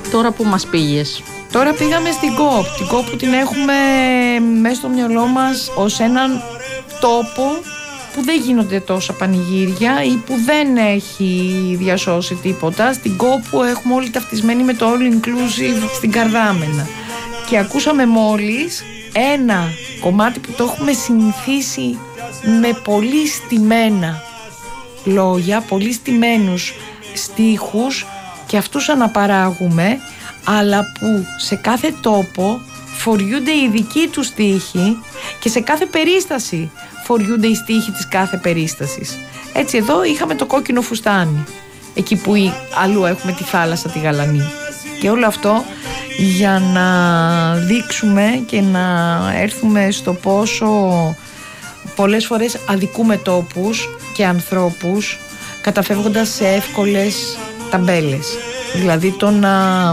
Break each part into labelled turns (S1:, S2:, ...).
S1: Τώρα που μας πήγες?
S2: Τώρα πήγαμε στην ΚΟΠ. Την ΚΟΠ που την έχουμε μέσα στο μυαλό μας ως έναν τόπο που δεν γίνονται τόσα πανηγύρια ή που δεν έχει διασώσει τίποτα. Στην ΚΟΠ που έχουμε όλοι ταυτισμένοι με το all inclusive στην Καρδάμενα. Και ακούσαμε μόλις ένα κομμάτι που το έχουμε συνηθίσει με πολύ στημένα λόγια, πολύ στημένους στίχους και αυτούς αναπαράγουμε, αλλά που σε κάθε τόπο φοριούνται οι δικοί του στίχοι και σε κάθε περίσταση φοριούνται οι στίχοι της κάθε περίστασης. Έτσι εδώ είχαμε το κόκκινο φουστάνι, εκεί που αλλού έχουμε τη θάλασσα τη γαλανή. Και όλο αυτό για να δείξουμε και να έρθουμε στο πόσο πολλές φορές αδικούμε τόπους και ανθρώπους καταφεύγοντας σε εύκολες ταμπέλες. Δηλαδή το να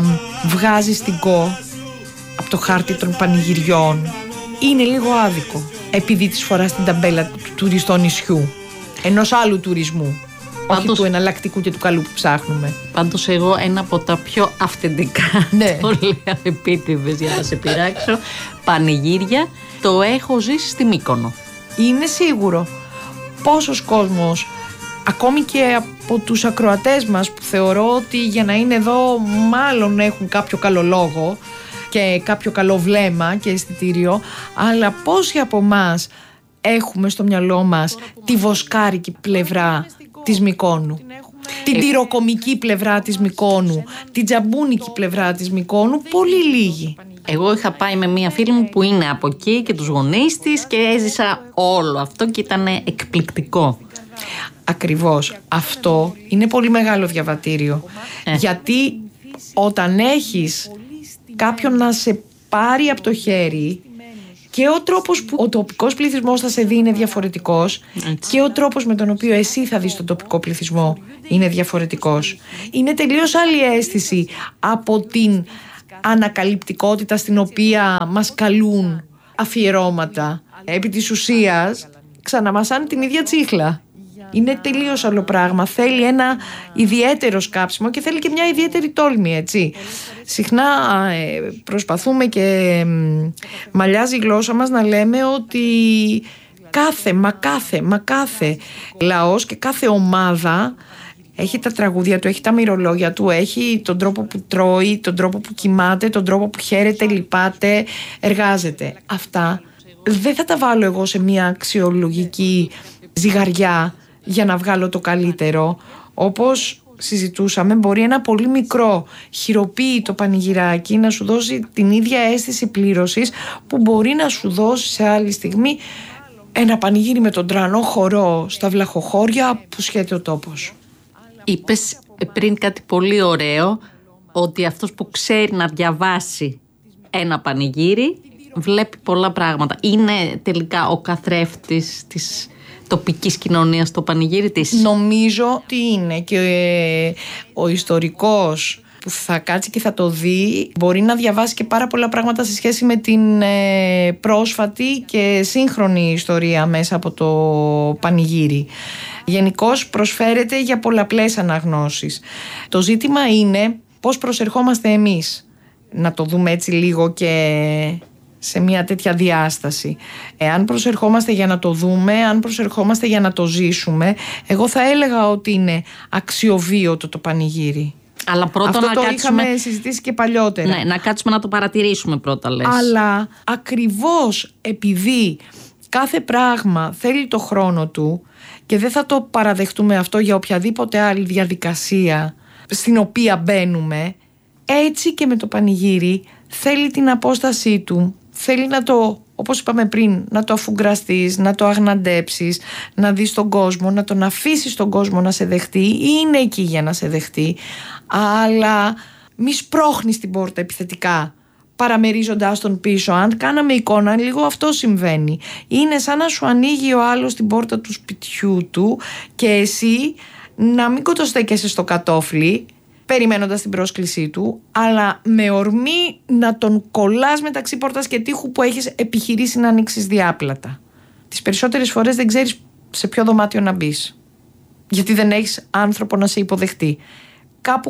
S2: βγάζεις την ΚΟ από το χάρτη των πανηγυριών είναι λίγο άδικο, επειδή της φοράς την ταμπέλα του τουριστών νησιού, ενός άλλου τουρισμού, όχι του εναλλακτικού και του καλού που ψάχνουμε.
S1: Πάντως εγώ ένα από τα πιο αυθεντικά, το λέω επίτηδες για να σε πειράξω, πανηγύρια το έχω ζήσει στη Μύκονο.
S2: Είναι σίγουρο. Πόσος κόσμος, ακόμη και από τους ακροατές μας που θεωρώ ότι για να είναι εδώ μάλλον έχουν κάποιο καλό λόγο και κάποιο καλό βλέμμα και αισθητήριο, αλλά πόσοι από εμάς έχουμε στο μυαλό μας τη βοσκάρικη πλευρά της Μυκόνου, την τυροκομική πλευρά της Μυκόνου, την τζαμπούνικη πλευρά της Μυκόνου? Πολύ λίγοι.
S1: Εγώ είχα πάει με μία φίλη μου που είναι από εκεί και τους γονείς της και έζησα όλο αυτό και ήταν εκπληκτικό.
S2: Ακριβώς. Αυτό είναι πολύ μεγάλο διαβατήριο. Γιατί όταν έχεις κάποιον να σε πάρει από το χέρι, και ο τρόπος που ο τοπικός πληθυσμός θα σε δει είναι διαφορετικός, και ο τρόπος με τον οποίο εσύ θα δεις τον τοπικό πληθυσμό είναι διαφορετικός. Είναι τελείως άλλη αίσθηση από την ανακαλυπτικότητα στην οποία μας καλούν αφιερώματα. Επί της ουσίας ξαναμασάνε την ίδια τσίχλα. Είναι τελείως άλλο πράγμα. Θέλει ένα ιδιαίτερο σκάψιμο και θέλει και μια ιδιαίτερη τόλμη, έτσι. Συχνά προσπαθούμε και μαλλιάζει η γλώσσα μας να λέμε ότι κάθε λαός και κάθε ομάδα έχει τα τραγούδια του, έχει τα μυρολόγια του, έχει τον τρόπο που τρώει, τον τρόπο που κοιμάται, τον τρόπο που χαίρεται, λυπάται, εργάζεται. Αυτά δεν θα τα βάλω εγώ σε μια αξιολογική ζυγαριά για να βγάλω το καλύτερο. Όπως συζητούσαμε, μπορεί ένα πολύ μικρό χειροποίητο πανηγυράκι να σου δώσει την ίδια αίσθηση πλήρωσης που μπορεί να σου δώσει σε άλλη στιγμή ένα πανηγύρι με τον τρανό χορό στα βλαχοχώρια που σχέται ο τόπος.
S1: Είπες πριν κάτι πολύ ωραίο, ότι αυτός που ξέρει να διαβάσει ένα πανηγύρι βλέπει πολλά πράγματα. Είναι τελικά ο καθρέφτης της τοπικής κοινωνίας το πανηγύρι της?
S2: Νομίζω ότι είναι, και ο ιστορικός που θα κάτσει και θα το δει μπορεί να διαβάσει και πάρα πολλά πράγματα σε σχέση με την πρόσφατη και σύγχρονη ιστορία μέσα από το πανηγύρι. Γενικώς προσφέρεται για πολλαπλές αναγνώσεις. Το ζήτημα είναι πώς προσερχόμαστε εμείς να το δούμε έτσι λίγο και σε μια τέτοια διάσταση. Εάν προσερχόμαστε για να το δούμε, αν προσερχόμαστε για να το ζήσουμε, εγώ θα έλεγα ότι είναι αξιοβίωτο το πανηγύρι.
S1: Αλλά πρώτα
S2: αυτό
S1: να
S2: το
S1: κάτσουμε...
S2: είχαμε συζητήσει και παλιότερα.
S1: Ναι, να κάτσουμε να το παρατηρήσουμε πρώτα, λες.
S2: Αλλά ακριβώς επειδή κάθε πράγμα θέλει το χρόνο του και δεν θα το παραδεχτούμε αυτό για οποιαδήποτε άλλη διαδικασία στην οποία μπαίνουμε, έτσι και με το πανηγύρι θέλει την απόστασή του. Θέλει να το, όπως είπαμε πριν, να το αφουγκραστείς, να το αγναντέψεις, να δεις τον κόσμο, να τον αφήσεις τον κόσμο να σε δεχτεί. Είναι εκεί για να σε δεχτεί, αλλά μη σπρώχνεις την πόρτα επιθετικά, παραμερίζοντας τον πίσω. Αν κάναμε εικόνα, λίγο αυτό συμβαίνει. Είναι σαν να σου ανοίγει ο άλλος την πόρτα του σπιτιού του και εσύ να μην κοτοστέκεσαι στο κατόφλι περιμένοντας την πρόσκλησή του, αλλά με ορμή να τον κολλάς μεταξύ πόρτας και τοίχου που έχεις επιχειρήσει να ανοίξεις διάπλατα. Τις περισσότερες φορές δεν ξέρεις σε ποιο δωμάτιο να μπεις, γιατί δεν έχεις άνθρωπο να σε υποδεχτεί. Κάπου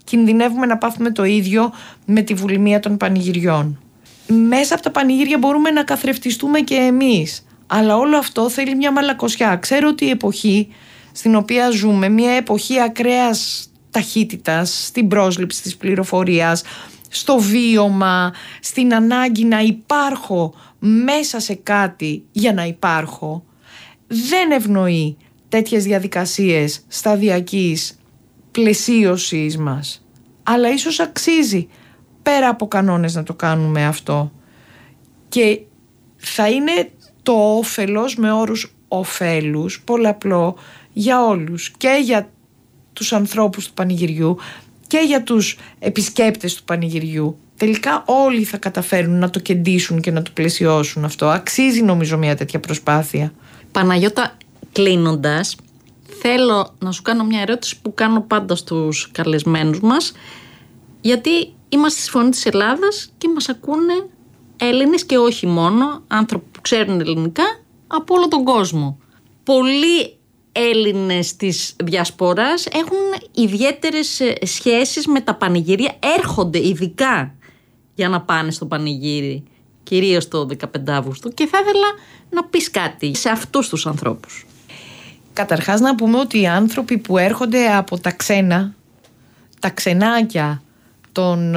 S2: κινδυνεύουμε να πάθουμε το ίδιο με τη βουλημία των πανηγυριών. Μέσα από τα πανηγύρια μπορούμε να καθρεφτιστούμε και εμείς, αλλά όλο αυτό θέλει μια μαλακωσιά. Ξέρω ότι η εποχή στην οποία ζούμε, μια εποχή ακραίας ταχύτητας, στην πρόσληψη της πληροφορίας, στο βίωμα, στην ανάγκη να υπάρχω μέσα σε κάτι για να υπάρχω, δεν ευνοεί τέτοιες διαδικασίες σταδιακής πλαισίωσης μας. Αλλά ίσως αξίζει πέρα από κανόνες να το κάνουμε αυτό. Και θα είναι το όφελος με όρους ωφέλους πολλαπλό για όλους, και για τους ανθρώπους του πανηγυριού και για τους επισκέπτες του πανηγυριού. Τελικά όλοι θα καταφέρουν να το κεντήσουν και να το πλαισιώσουν αυτό. Αξίζει νομίζω μια τέτοια προσπάθεια.
S1: Παναγιώτα, κλείνοντας, θέλω να σου κάνω μια ερώτηση που κάνω πάντα στους καλεσμένους μας, γιατί είμαστε στη Φωνή της Ελλάδας και μας ακούνε Έλληνες και όχι μόνο, άνθρωποι που ξέρουν ελληνικά από όλο τον κόσμο. Πολλοί Έλληνες της διασποράς έχουν ιδιαίτερες σχέσεις με τα πανηγύρια, έρχονται ειδικά για να πάνε στο πανηγύρι, κυρίως το 15 Αύγουστο, και θα ήθελα να πεις κάτι σε αυτούς τους ανθρώπους.
S2: Καταρχάς να πούμε ότι οι άνθρωποι που έρχονται από τα ξενάκια των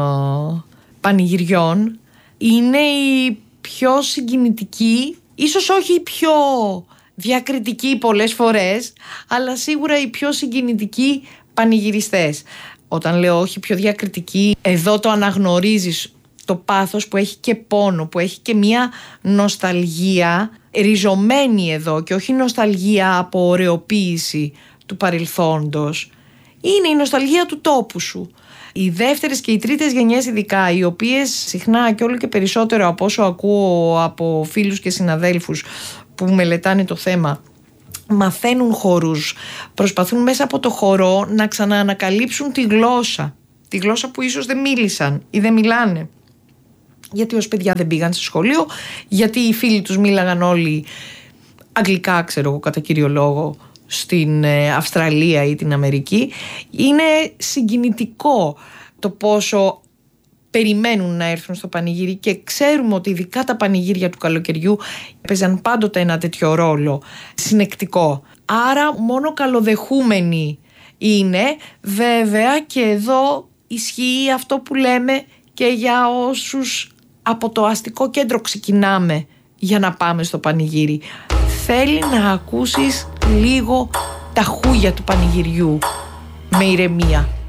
S2: πανηγυριών είναι οι πιο συγκινητικοί, ίσως όχι οι πιο διακριτικοί πολλές φορές, αλλά σίγουρα οι πιο συγκινητικοί πανηγυριστές. Όταν λέω όχι πιο διακριτικοί, εδώ το αναγνωρίζεις το πάθος που έχει και πόνο, που έχει και μια νοσταλγία ριζωμένη εδώ, και όχι νοσταλγία από ωρεοποίηση του παρελθόντος. Είναι η νοσταλγία του τόπου σου. Οι δεύτερες και οι τρίτες γενιές ειδικά, οι οποίες συχνά και όλο και περισσότερο από όσο ακούω από φίλους και συναδέλφους που μελετάνε το θέμα, μαθαίνουν χορούς, προσπαθούν μέσα από το χορό να ξαναανακαλύψουν τη γλώσσα που ίσως δεν μίλησαν ή δεν μιλάνε, γιατί ως παιδιά δεν πήγαν σε σχολείο, γιατί οι φίλοι τους μίλαγαν όλοι αγγλικά, ξέρω εγώ, κατά κύριο λόγο, στην Αυστραλία ή την Αμερική. Είναι συγκινητικό το πόσο περιμένουν να έρθουν στο πανηγύρι, και ξέρουμε ότι ειδικά τα πανηγύρια του καλοκαιριού παίζαν πάντοτε ένα τέτοιο ρόλο συνεκτικό. Άρα μόνο καλοδεχούμενοι είναι. Βέβαια και εδώ ισχύει αυτό που λέμε και για όσους από το αστικό κέντρο ξεκινάμε για να πάμε στο πανηγύρι. Θέλει να ακούσεις λίγο τα χούγια του πανηγυριού με ηρεμία.